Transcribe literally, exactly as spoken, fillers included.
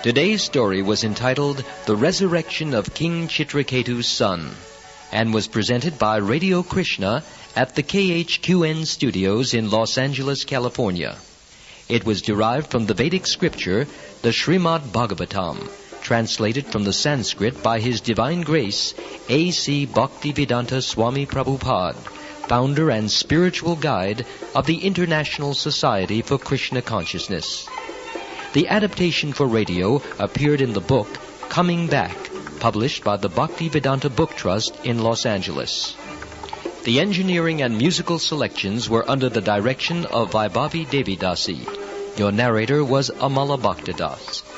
Today's story was entitled The Resurrection of King Chitraketu's Son and was presented by Radio Krishna at the K H Q N studios in Los Angeles, California. It was derived from the Vedic scripture, the Srimad Bhagavatam, translated from the Sanskrit by His Divine Grace, A C Bhaktivedanta Swami Prabhupada, founder and spiritual guide of the International Society for Krishna Consciousness. The adaptation for radio appeared in the book Coming Back, published by the Bhaktivedanta Book Trust in Los Angeles. The engineering and musical selections were under the direction of Vaibhavi Devidasi. Your narrator was Amala Bhaktadas.